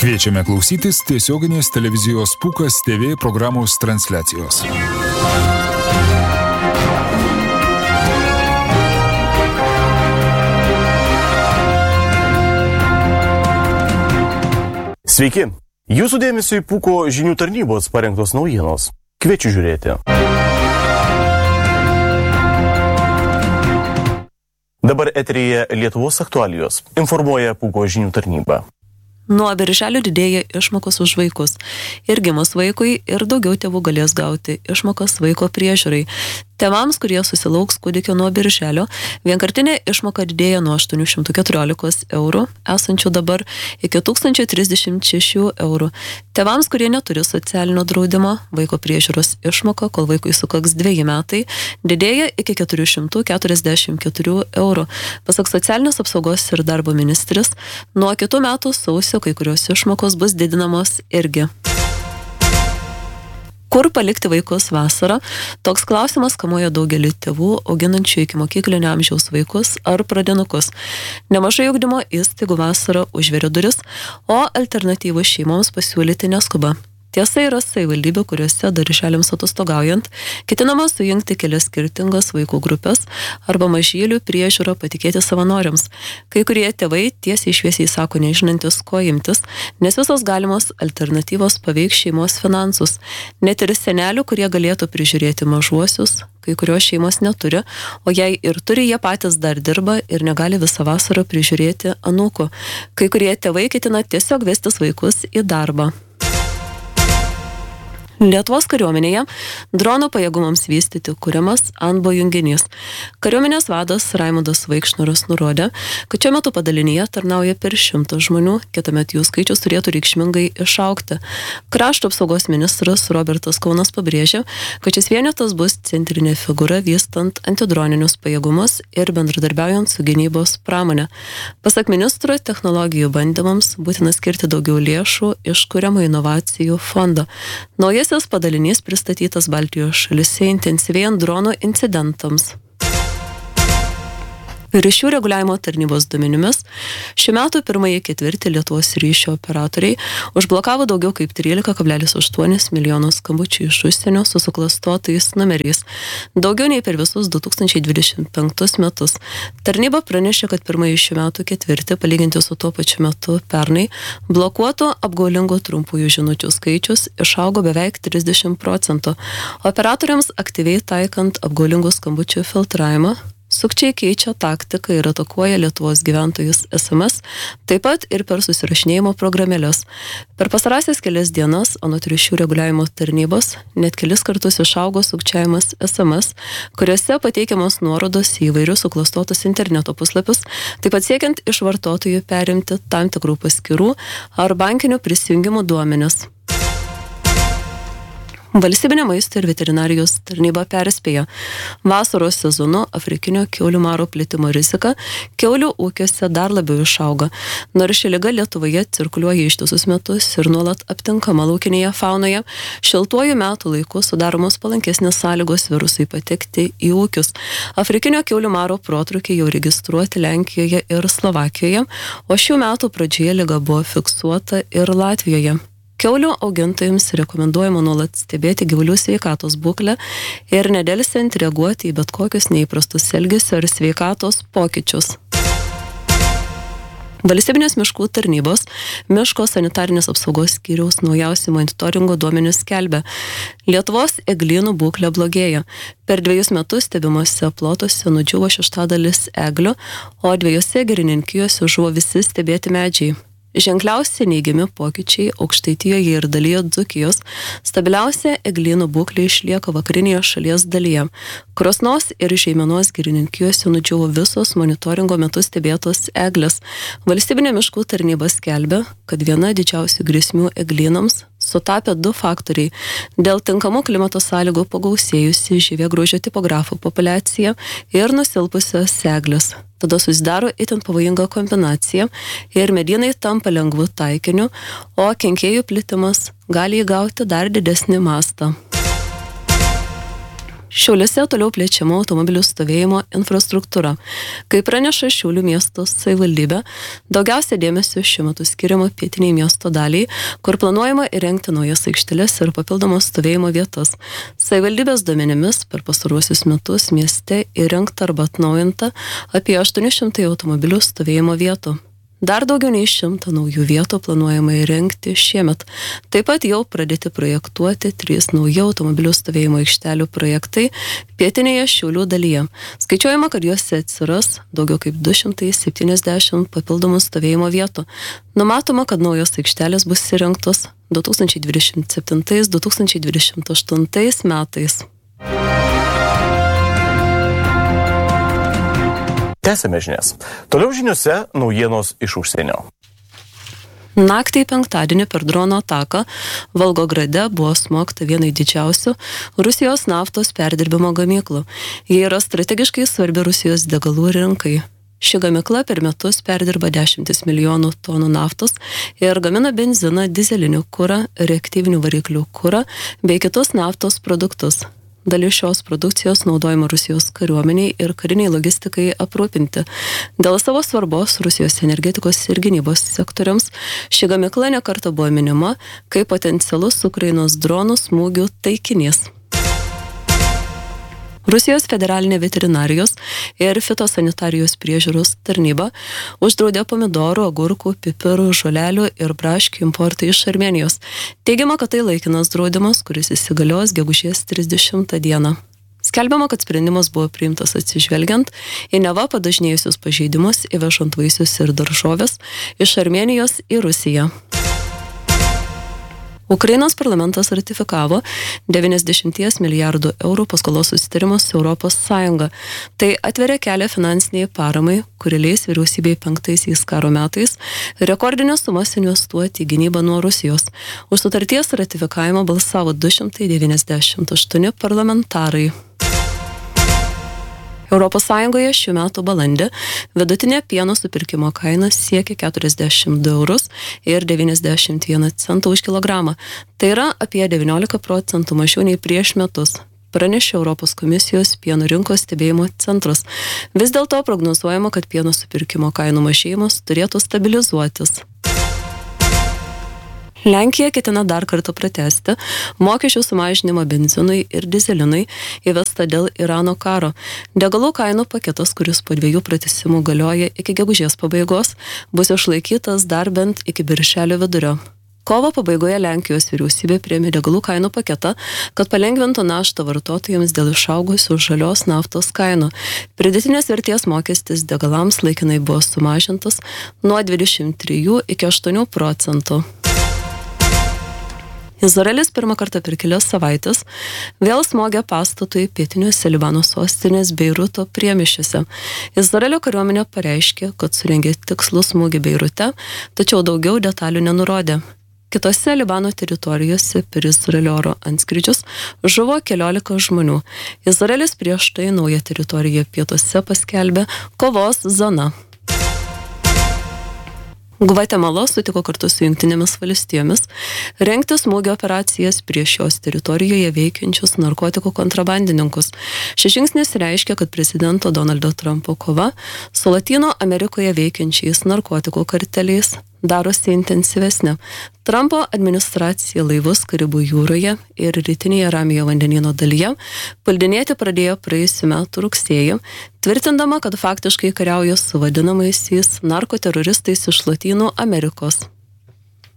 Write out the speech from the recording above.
Kviečiame klausytis tiesioginės televizijos Pūkas TV programos transliacijos. Sveiki! Jūsų dėmesio į Pūko žinių tarnybos parengtos naujienos. Kviečiu žiūrėti. Dabar eteryje Lietuvos aktualijos. Informuoja Pūko žinių tarnyba. Nuo birželio didėja išmokos už vaikus. Ir gimus vaikui ir daugiau tėvų galės gauti išmokas vaiko priežiūrai. Tėvams, kurie susilauks kūdikio nuo birželio, vienkartinė išmoka didėja nuo 814 eurų, esančių dabar, iki 1036 eurų. Tėvams, kurie neturi socialinio draudimo, vaiko priežiūros išmoka, kol vaikui sukaks 2 metai, didėja iki 444 eurų. Pasak socialinės apsaugos ir darbo ministrės, nuo kitų metų sausio kai kurios išmokos bus didinamos irgi. Kur palikti vaikus vasarą? Toks klausimas kamuoja daugelį tėvų, auginančių iki mokyklinio amžiaus vaikus ar pradinukus. Nemažai ugdymo įstaigų vasarą užveria duris, o alternatyvų šeimoms pasiūlyti neskuba. Tiesa, yra savivaldybių, kuriuose darželiams atostogaujant ketinama sujungti kelias skirtingas vaikų grupės arba mažylių priežiūrą patikėti savanoriams. Kai kurie tėvai tiesiai šviesiai sako nežinantis, ko imtis, nes visos galimos alternatyvos paveiks šeimos finansus. Net ir senelių, kurie galėtų prižiūrėti mažuosius, kai kurios šeimos neturi, o jei ir turi, jie patys dar dirba ir negali visą vasarą prižiūrėti anūkų. Kai kurie tėvai ketina tiesiog vestis vaikus į darbą. Lietuvos kariuomenėje dronų pajėgumams vystyti kuriamas ANBO junginys. Kariuomenės vadas Raimundas Vaikšnoras nurodė, kad šiuo metu padalinyje tarnauja per 100 žmonių, kitąmet jų skaičius turėtų reikšmingai išaugti. Krašto apsaugos ministras Robertas Kaunas pabrėžė, kad šis vienetas bus centrinė figūra vystant antidroninius pajėgumus ir bendradarbiaujant su gynybos pramonė. Pasak ministro, technologijų bandymams būtina skirti daugiau lėšų iš kuriamo inovacijų fondo. Naujasis padalinys pristatytas Baltijos šalyse intensyvėjant dronų incidentams. Ryšių reguliavimo tarnybos duomenimis, šių metų pirmąjį ketvirtį Lietuvos ryšio operatoriai užblokavo daugiau kaip 13,8 milijonų skambučių iš užsienio su suklastotais numeriais, daugiau nei per visus 2025 metus. Tarnyba pranešė, kad pirmąjį šių metų ketvirtį, palyginti su tuo pačiu metu pernai, blokuotų apgaulingų trumpųjų žinučių skaičius išaugo beveik 30%. Operatoriams aktyviai taikant apgaulingų skambučių filtravimą, sukčiai keičia taktiką ir atakuoja Lietuvos gyventojus SMS, taip pat ir per susirašinėjimo programėles. Per pastarąsias kelias dienas, anot ryšių reguliavimo tarnybos, net kelis kartus išaugo sukčiavimas SMS, kuriuose pateikiamos nuorodos į įvairius suklastotus interneto puslapius, taip pat siekiant iš vartotojų perimti tam tikrų paskyrų ar bankinių prisijungimų duomenis. Valstybinė maisto ir veterinarijos tarnyba perspėja. Vasaros sezonu afrikinio kiaulių maro plitimo rizika kiaulių ūkiuose dar labiau išauga. Nors ši liga Lietuvoje cirkuliuoja ištisus metus ir nuolat aptinkama laukinėje faunoje, šiltuoju metų laiku sudaromos palankesnės sąlygos virusui patekti į ūkius. Afrikinio kiaulių maro protrūkiai jau registruoti Lenkijoje ir Slovakijoje, o šių metų pradžioje liga buvo fiksuota ir Latvijoje. Kiaulių augintojams rekomenduojama nuolat stebėti gyvulių sveikatos būklę ir nedelsiant reaguoti į bet kokius neįprastus elgesio ir sveikatos pokyčius. Valstybinės miškų tarnybos miško sanitarinės apsaugos skyriaus naujausi monitoringo duomenys skelbia. Lietuvos eglynų būklė blogėja. Per 2 metus stebimose plotuose nudžiūvo 1/6 eglių, o 2 girininkijose žuvo visi stebėti medžiai. Ženkliausi neigiami pokyčiai Aukštaitijoje ir dalyje Dzūkijos. Stabiliausia eglynų būklė išlieka vakarinėje šalies dalyje. Krosnos ir Žeimenos girininkijose nudžiūvo visos monitoringo metu stebėtos eglės. Valstybinė miškų tarnyba skelbia, kad viena didžiausių grėsmių eglynams sutapė 2 faktoriai. Dėl tinkamų klimato sąlygų pagausėjusi žievėgraužio tipografų populiacija ir nusilpusios eglės. Tada susidaro itin pavojinga kombinacija ir medynai tampa lengvu taikiniu, o kenkėjų plitimas gali įgauti dar didesnį mastą. Šiauliuose toliau plečiama automobilių stovėjimo infrastruktūra. Kaip praneša Šiaulių miesto savivaldybė, daugiausia dėmesio šiuo metu skiriama pietiniai miesto daliai, kur planuojama įrengti naujas aikšteles ir papildomas stovėjimo vietas. Savivaldybės duomenimis per pastaruosius metus mieste įrengta arba atnaujinta apie 800 automobilių stovėjimo vietų. Dar daugiau nei 100 naujų vietų planuojama įrengti šiemet. Taip pat jau pradėti projektuoti 3 nauji automobilių stovėjimo aikštelių projektai pietinėje Šiaulių dalyje. Skaičiuojama, kad juose atsiras daugiau kaip 270 papildomų stovėjimo vietų. Numatoma, kad naujos aikštelės bus įrengtos 2027-2028 metais. Tęsime žinias. Toliau žiniuose naujienos iš užsienio. Naktį penktadienį per drono ataką Volgograde buvo smogta vienai didžiausių Rusijos naftos perdirbimo gamyklų. Jie yra strategiškai svarbi Rusijos degalų rinkai. Ši gamykla per metus perdirba 10 milijonų tonų naftos ir gamina benziną, dizelinį kurą, reaktyvinių variklių kurą bei kitus naftos produktus. Dalis šios produkcijos naudojama Rusijos kariuomeniai ir kariniai logistikai aprūpinti. Dėl savo svarbos Rusijos energetikos ir gynybos sektoriams ši gamykla nekartą buvo minima kaip potencialus Ukrainos dronų smūgių taikinys. Rusijos federalinė veterinarijos ir fitosanitarijos priežiūros tarnyba uždraudė pomidorų, agurkų, pipirų, žolelių ir braškių importą iš Armėnijos. Teigiama, kad tai laikinas draudimas, kuris įsigalios gegužės 30 dieną. Skelbiama, kad sprendimas buvo priimtas atsižvelgiant į neva padažnėjusius pažeidimus įvežant vaisius ir daržoves iš Armėnijos į Rusiją. Ukrainos parlamentas ratifikavo 90 milijardų eurų paskolos susitarimą su Europos Sąjunga. Tai atveria kelią finansiniai paramai, kuri leis vyriausybei 5 karo metais rekordinės sumas investuoti į gynybą nuo Rusijos. Už sutarties ratifikavimą balsavo 298 parlamentarai. Europos Sąjungoje šių metų balandį vidutinė pieno supirkimo kaina siekia 42 eurus ir 91 centą už kilogramą. Tai yra apie 19% mažiau nei prieš metus, pranešė Europos komisijos pieno rinkos stebėjimo centras. Vis dėlto prognozuojama, kad pieno supirkimo kainų mažėjimas turėtų stabilizuotis. Lenkija ketina dar kartą pratęsti mokesčių sumažinimą benzinui ir dizelinui įvestą dėl Irano karo. Degalų kainų paketas, kuris po 2 pratęsimų galioja iki gegužės pabaigos, bus išlaikytas dar bent iki birželio vidurio. Kovo pabaigoje Lenkijos vyriausybė priėmė degalų kainų paketą, kad palengvintų naštą vartotojams dėl išaugusių žalios naftos kainų. Pridėtinės vertės mokestis degalams laikinai buvo sumažintas nuo 23 iki 8%. Izraelis pirmą kartą per kelias savaitės vėl smogė pastatui pietiniuose Libano sostinės Beiruto priemiesčiuose. Izraelio kariuomenė pareiškė, kad surengė tikslų smūgį Beirute, tačiau daugiau detalių nenurodė. Kitose Libano teritorijose per Izraelio oro antskrydžius žuvo 14 žmonių. Izraelis prieš tai naują teritoriją pietuose paskelbė kovos zona. Gvatemala sutiko kartu su Jungtinėmis valstijomis rengti smūgio operacijas prieš jos teritorijoje veikiančius narkotikų kontrabandininkus. Šis žingsnis reiškia, kad prezidento Donaldo Trumpo kova su Latino Amerikoje veikiančiais narkotikų karteliais darosi intensyvesnė. Trumpo administracija laivus Karibų jūroje ir rytinėje Ramiojo vandenyno dalyje puldinėti pradėjo praėjusių metų rugsėjį, tvirtindama, kad faktiškai kariauja su vadinamaisiais narkoteroristais iš Lotynų Amerikos.